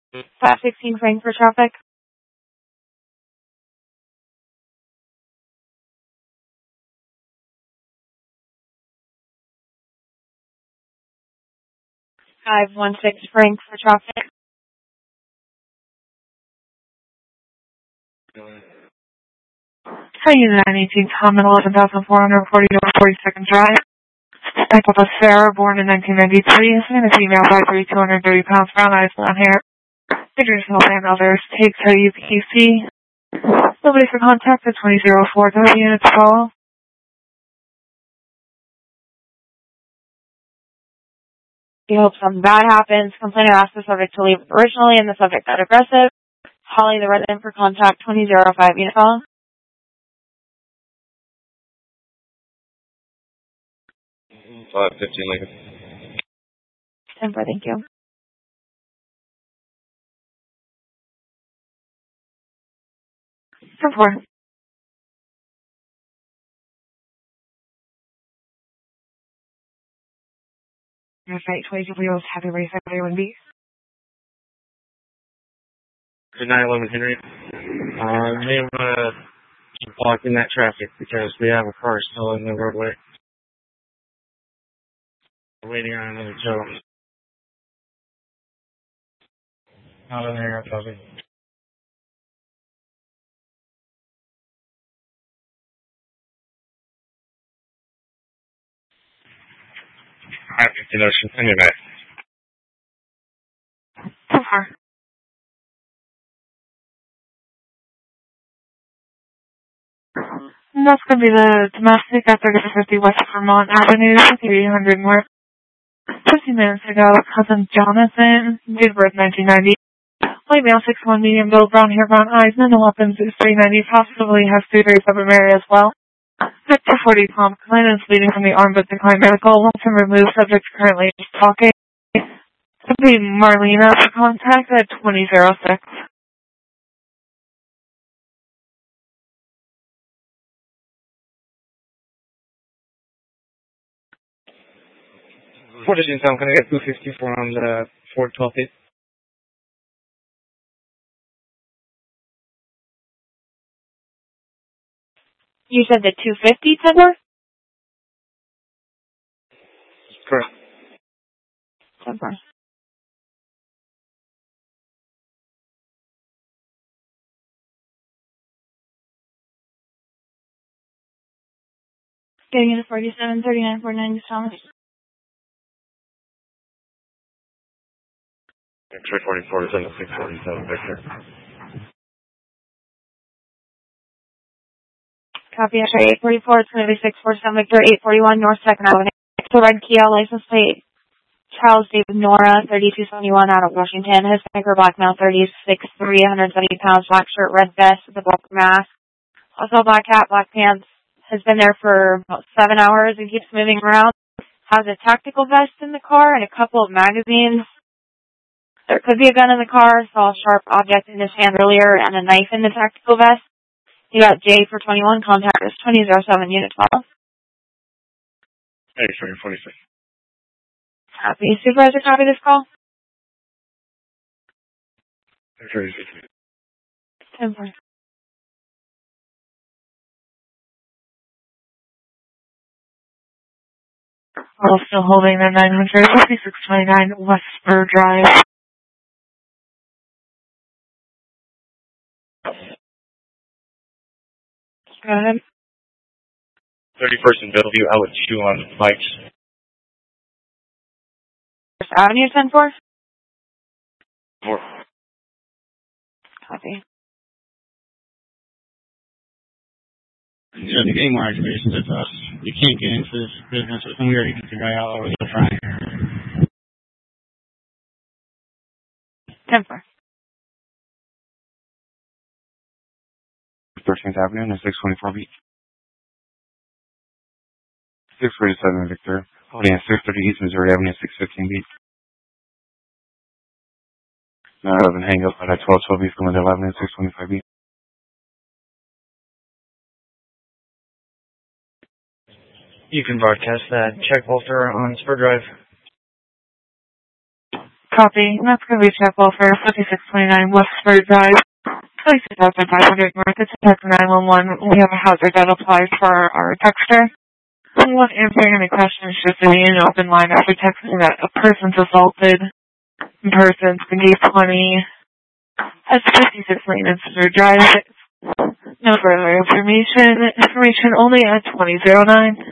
516 Frankfurt traffic. Five one six Frankfurt traffic. How you 918 Common 11,440 over 42nd Drive. I thought a Sarah, born in 1993, and a female by 230 pounds, brown eyes, blonde hair. Figures no and others. Takes her UPC. Nobody for contact at 2004. 30 units call. We hope something bad happens. Complainer asked the subject to leave originally and the subject got aggressive. Holly, the resident for contact 2005 unit call. 515 Lincoln. 10-4, thank you. 10-4. That's right, 22 Wheels, Happy Race, A1B. Good 911 Henry. May want to keep blocking that traffic because we have a car still in the roadway. We're waiting on another tow. Not in there, probably. $550 Ocean, send me back. 10-4. And that's going to be the domestic at 3050 West Vermont Avenue, 300 North. 50 minutes ago, cousin Jonathan, date of birth 1990. White male, 6'1", medium build, brown hair, brown eyes, no weapons, is 390, possibly has food race up area as well. Victor 40 Palm, complainant is bleeding from the arm but declined medical. Once removed, subject currently just talking. Could be Marlena for contact at 2006. What is in town? Can I get 254 on the 412 feet? You said the 250 tender? Correct. 10-4. Getting into 473949, Thomas. X-ray 44 is in the 647, Victor. Copy X-ray 844, it's going to be 647 Victor, 841 North 2nd Avenue. So red Kia license plate, Charles David Nora, 3271 out of Washington. Hispanic or black male, 36'3", 170 pounds, black shirt, red vest with a black mask. Also black hat, black pants. Has been there for about 7 hours and keeps moving around. Has a tactical vest in the car and a couple of magazines. There could be a gun in the car. Saw a sharp object in his hand earlier and a knife in the tactical vest. You got J for 21. Contact is 2007 Unit 12. X-ray 46. Copy. Supervisor, copy this call? X-ray 60. 10-4. We're still holding the 95629 West Spur Drive. Go ahead. 31st and Bellevue, I would chew on bikes. First Avenue, 10-4? 4. Copy. Yeah, the getting more activations at us. You can't get into this business with them. We already kicked the guy out. We're still trying. 10-4. 13th Avenue and 624 Beach. 647 Victor. Holding at 630 East Missouri Avenue, 615 Beach. 911 hang up at 1212 East Glendale Avenue, 625 Beach. You can broadcast that check Walter on Spur Drive. Copy. And that's going to be check welfare 5629 Westford Drive, 26,500 North. It's a text 911. We have a hazard that applies for our texter. We won't answer any questions, just to be an open line after texting that a person's assaulted in person. It's going to be 20. That's 56 Maintenance Drive. No further information. Information only at 2009.